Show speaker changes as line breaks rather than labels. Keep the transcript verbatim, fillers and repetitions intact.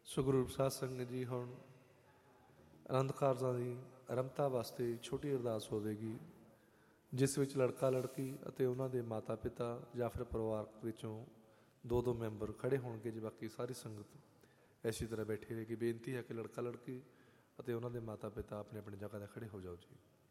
ਸੋ ਗੁਰੂ ਪ੍ਰਸਾਦ ਸੰਗਤ ਜੀ, ਹੁਣ ਆਨੰਦ ਕਾਰਜਾਂ ਦੀ ਆਰੰਭਤਾ ਵਾਸਤੇ ਛੋਟੀ ਅਰਦਾਸ ਹੋਵੇਗੀ, ਜਿਸ ਵਿੱਚ ਲੜਕਾ ਲੜਕੀ ਅਤੇ ਉਹਨਾਂ ਦੇ ਮਾਤਾ ਪਿਤਾ ਜਾਂ ਫਿਰ ਪਰਿਵਾਰ ਵਿੱਚੋਂ ਦੋ ਦੋ ਮੈਂਬਰ ਖੜ੍ਹੇ ਹੋਣਗੇ ਜੀ। ਬਾਕੀ ਸਾਰੀ ਸੰਗਤ ਇਸੇ ਤਰ੍ਹਾਂ ਬੈਠੀ ਰਹੇਗੀ। ਬੇਨਤੀ ਹੈ ਕਿ ਲੜਕਾ ਲੜਕੀ ਅਤੇ ਉਹਨਾਂ ਦੇ ਮਾਤਾ ਪਿਤਾ ਆਪਣੇ ਆਪਣੀ ਜਗ੍ਹਾ 'ਤੇ ਖੜ੍ਹੇ ਹੋ ਜਾਓ ਜੀ।